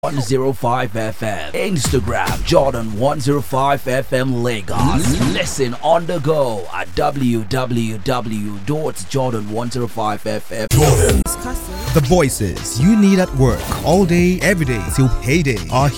105 FM. Instagram Jordan 105 FM Lagos. Listen on the go at www.jordan105fm. The voices you need at work all day, every day till payday are